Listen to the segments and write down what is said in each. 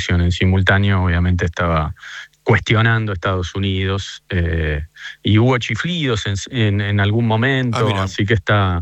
exposición. En simultáneo, obviamente, estaba cuestionando Estados Unidos y hubo chiflidos en algún momento, así que está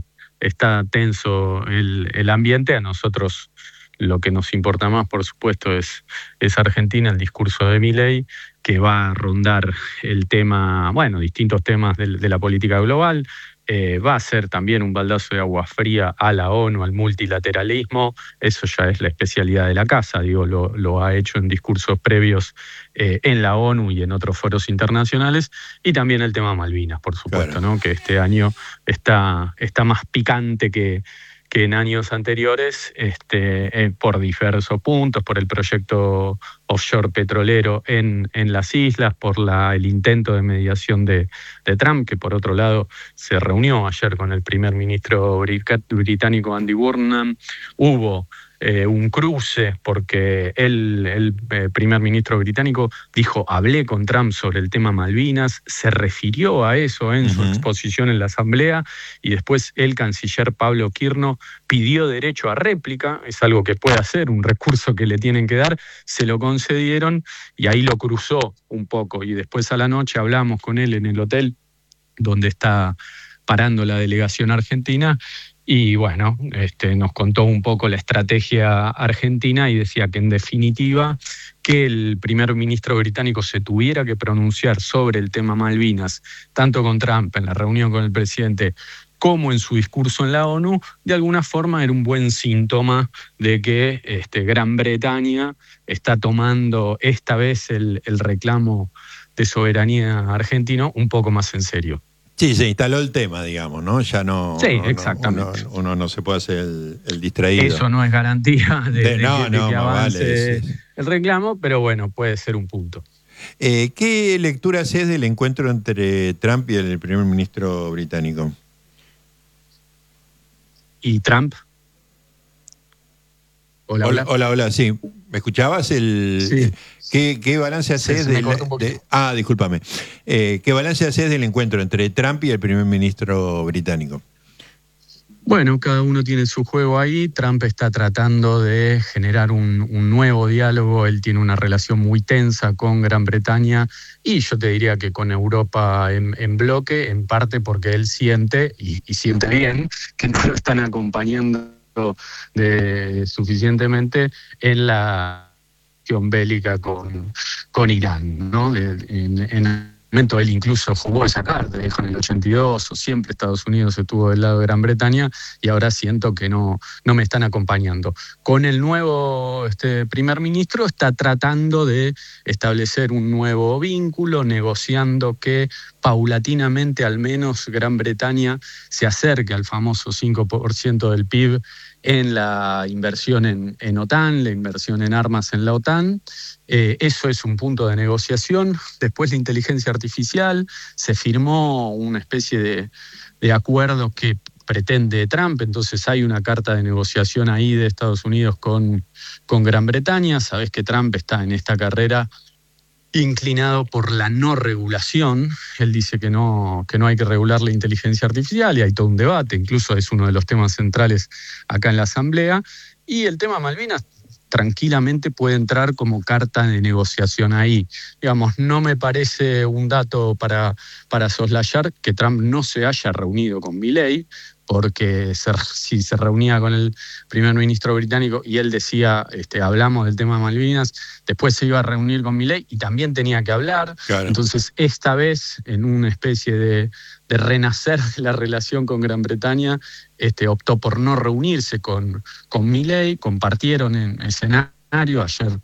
tenso el ambiente. A nosotros lo que nos importa más, por supuesto, es Argentina, el discurso de Milei, que va a rondar el tema, distintos temas de la política global. Va a ser también un baldazo de agua fría a la ONU, al multilateralismo. Eso ya es la especialidad de la casa, lo ha hecho en discursos previos en la ONU y en otros foros internacionales. Y también el tema Malvinas, por supuesto, claro, ¿no? Que este año está más picante que en años anteriores, por diversos puntos, por el proyecto offshore petrolero en las islas, por el intento de mediación de Trump, que por otro lado se reunió ayer con el primer ministro británico Andy Burnham. Hubo un cruce porque el primer ministro británico dijo: hablé con Trump sobre el tema Malvinas, se refirió a eso en su exposición en la Asamblea, y después el canciller Pablo Kirno pidió derecho a réplica. Es algo que puede hacer, un recurso que le tienen que dar, se lo concedieron y ahí lo cruzó un poco, y después a la noche hablamos con él en el hotel donde está parando la delegación argentina. Y nos contó un poco la estrategia argentina y decía que en definitiva que el primer ministro británico se tuviera que pronunciar sobre el tema Malvinas, tanto con Trump en la reunión con el presidente como en su discurso en la ONU, de alguna forma era un buen síntoma de que Gran Bretaña está tomando esta vez el reclamo de soberanía argentino un poco más en serio. Sí, se instaló el tema, digamos, ¿no? Ya no. Sí, exactamente. Uno no se puede hacer el distraído. Eso no es garantía de que avance vale, sí. El reclamo, pero puede ser un punto. ¿Qué lectura haces del encuentro entre Trump y el primer ministro británico? ¿Y Trump? Hola, sí. ¿Me escuchabas? Sí. ¿Qué balance haces discúlpame. ¿Qué balance haces del encuentro entre Trump y el primer ministro británico? Bueno, cada uno tiene su juego ahí. Trump está tratando de generar un nuevo diálogo. Él tiene una relación muy tensa con Gran Bretaña y yo te diría que con Europa en bloque, en parte porque él siente, y siente bien, que no lo están acompañando suficientemente en la acción bélica con Irán, ¿no? En momento él incluso jugó esa carta, dijo en el 82, o siempre Estados Unidos estuvo del lado de Gran Bretaña, y ahora siento que no me están acompañando. Con el nuevo primer ministro está tratando de establecer un nuevo vínculo, negociando que paulatinamente al menos Gran Bretaña se acerque al famoso 5% del PIB en la inversión en OTAN, la inversión en armas en la OTAN. Eso es un punto de negociación. Después la inteligencia artificial, se firmó una especie de acuerdo que pretende Trump, entonces hay una carta de negociación ahí de Estados Unidos con Gran Bretaña. Sabés que Trump está en esta carrera inclinado por la no regulación. Él dice que no hay que regular la inteligencia artificial, y hay todo un debate, incluso es uno de los temas centrales acá en la Asamblea. Y el tema Malvinas tranquilamente puede entrar como carta de negociación ahí. Digamos, no me parece un dato para soslayar que Trump no se haya reunido con Milei, porque si se reunía con el primer ministro británico y él decía, hablamos del tema Malvinas, después se iba a reunir con Milei y también tenía que hablar. Claro. Entonces, esta vez, en una especie de renacer de la relación con Gran Bretaña, optó por no reunirse con Milei. Compartieron en escenario. Ayer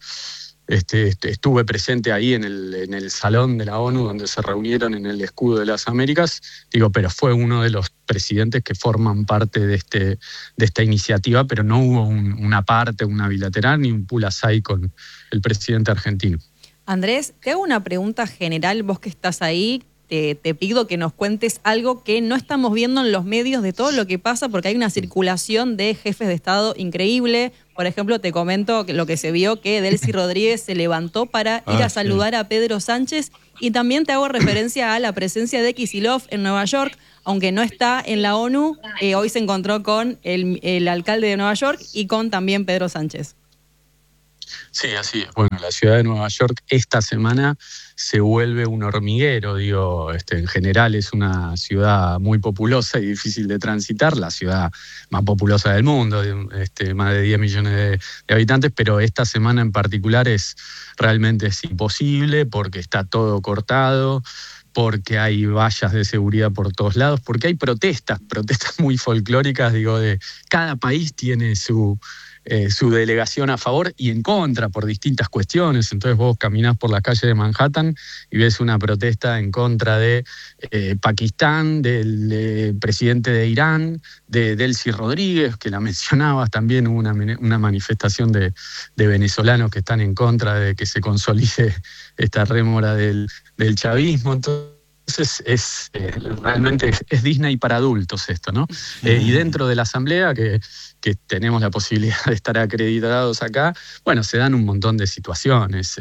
estuve presente ahí en el salón de la ONU donde se reunieron en el Escudo de las Américas, pero fue uno de los presidentes que forman parte de esta iniciativa, pero no hubo una bilateral ni un pull aside con el presidente argentino. Andrés, te hago una pregunta general, vos que estás ahí. Te pido que nos cuentes algo que no estamos viendo en los medios de todo lo que pasa, porque hay una circulación de jefes de Estado increíble. Por ejemplo, te comento lo que se vio, que Delcy Rodríguez se levantó para ir a saludar a Pedro Sánchez, y también te hago referencia a la presencia de Kicillof en Nueva York, aunque no está en la ONU. Hoy se encontró con el alcalde de Nueva York y con también Pedro Sánchez. Sí, así es. Bueno, la ciudad de Nueva York esta semana se vuelve un hormiguero, en general es una ciudad muy populosa y difícil de transitar, la ciudad más populosa del mundo, más de 10 millones de habitantes, pero esta semana en particular realmente es imposible porque está todo cortado, porque hay vallas de seguridad por todos lados, porque hay protestas muy folclóricas, de cada país tiene su delegación a favor y en contra por distintas cuestiones. Entonces vos caminás por las calles de Manhattan y ves una protesta en contra de Pakistán, del presidente de Irán, de Delcy Rodríguez, que la mencionabas, también hubo una manifestación de venezolanos que están en contra de que se consolide esta rémora del chavismo. Entonces realmente es Disney para adultos esto, ¿no? Y dentro de la asamblea, que tenemos la posibilidad de estar acreditados acá, bueno, se dan un montón de situaciones,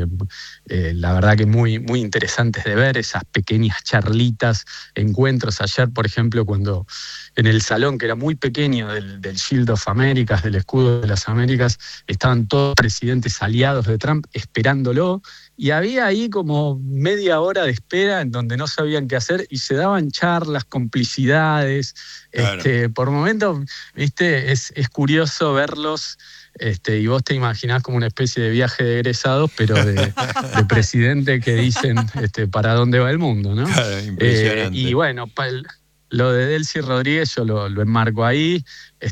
la verdad que muy, muy interesantes de ver, esas pequeñas charlitas, encuentros. Ayer, por ejemplo, cuando en el salón, que era muy pequeño, del Shield of Americas, del escudo de las Américas, estaban todos presidentes aliados de Trump esperándolo, y había ahí como media hora de espera en donde no sabían qué hacer y se daban charlas, complicidades. Claro. Por momentos, es curioso verlos, y vos te imaginás como una especie de viaje de egresados, pero de presidente que dicen para dónde va el mundo, ¿no? Claro, impresionante. Y bueno, lo de Delcy Rodríguez yo lo enmarco ahí,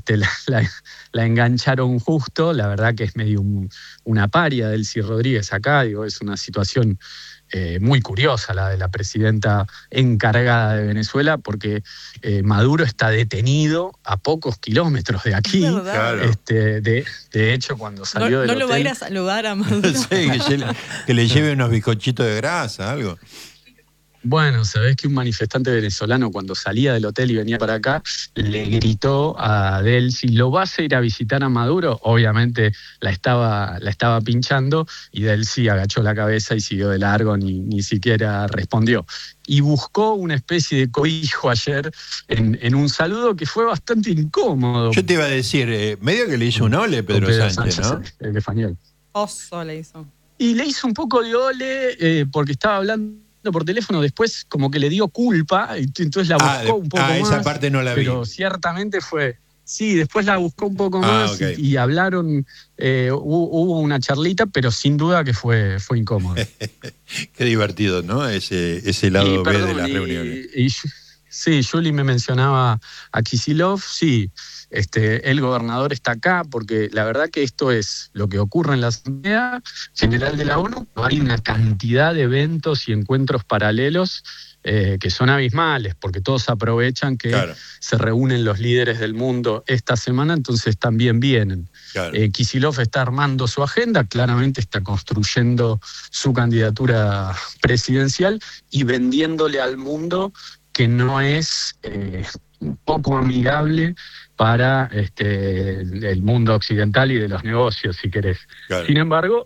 la engancharon justo, la verdad que es medio una paria Delcy Rodríguez acá, es una situación muy curiosa la de la presidenta encargada de Venezuela, porque Maduro está detenido a pocos kilómetros de aquí. Claro. De hecho, cuando salió del hotel... No lo va a ir a saludar a Maduro. Sí, que le lleve unos bizcochitos de grasa, algo. Bueno, sabés que un manifestante venezolano, cuando salía del hotel y venía para acá, le gritó a Delcy: ¿lo vas a ir a visitar a Maduro? Obviamente la estaba pinchando, y Delcy agachó la cabeza y siguió de largo, ni siquiera respondió. Y buscó una especie de cobijo ayer en un saludo que fue bastante incómodo. Yo te iba a decir, medio que le hizo un ole Pedro Sánchez, ¿no? El español. Oso le hizo. Y le hizo un poco de ole porque estaba hablando por teléfono, después como que le dio culpa, entonces la buscó un poco más. Esa parte no la vi. Pero ciertamente fue... Sí, después la buscó un poco más, okay. y hablaron, hubo una charlita, pero sin duda que fue incómodo. Qué divertido, ¿no? Ese lado B de las reuniones. Sí, Juli me mencionaba a Kicillof, sí. El gobernador está acá porque la verdad que esto es lo que ocurre en la Asamblea General de la ONU. Hay una cantidad de eventos y encuentros paralelos que son abismales, porque todos aprovechan que se reúnen los líderes del mundo esta semana, entonces también vienen. Claro. Kicillof está armando su agenda, claramente está construyendo su candidatura presidencial y vendiéndole al mundo que no es poco amigable para el mundo occidental y de los negocios, si querés. Claro. Sin embargo...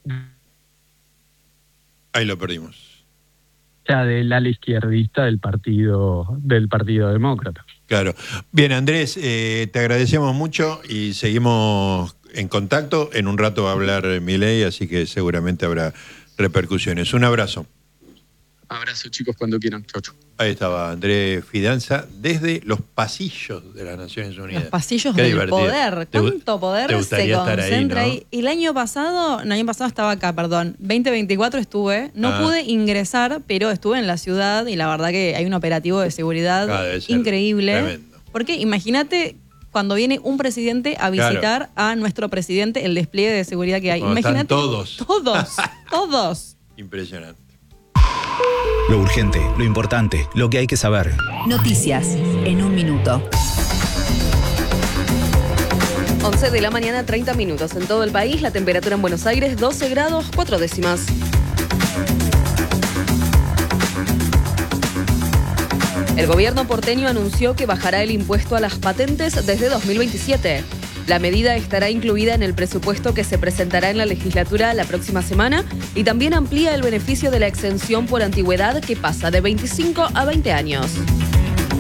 Ahí lo perdimos. Del ala izquierdista del Partido Demócrata. Claro. Bien, Andrés, te agradecemos mucho y seguimos en contacto. En un rato va a hablar Milei, así que seguramente habrá repercusiones. Un abrazo. Abrazo, chicos, cuando quieran. Chau, chau. Ahí estaba Andrés Fidanza desde los pasillos de las Naciones Unidas. Los pasillos del poder. ¿Cuánto poder se concentra ahí? ¿No? Y el año pasado estaba acá, 2024 estuve, no pude ingresar, pero estuve en la ciudad y la verdad que hay un operativo de seguridad increíble. Tremendo. Porque imagínate cuando viene un presidente a visitar a nuestro presidente, el despliegue de seguridad que hay. Imagínate. Todos. Impresionante. Lo urgente, lo importante, lo que hay que saber. Noticias en un minuto. 11 de la mañana, 30 minutos. En todo el país, la temperatura en Buenos Aires, 12 grados, 4 décimas. El gobierno porteño anunció que bajará el impuesto a las patentes desde 2027. La medida estará incluida en el presupuesto que se presentará en la legislatura la próxima semana y también amplía el beneficio de la exención por antigüedad, que pasa de 25 a 20 años.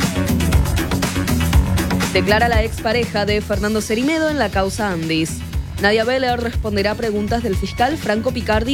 Declara la expareja de Fernando Cermeño en la causa Andis. Nadia Beller responderá preguntas del fiscal Franco Picardi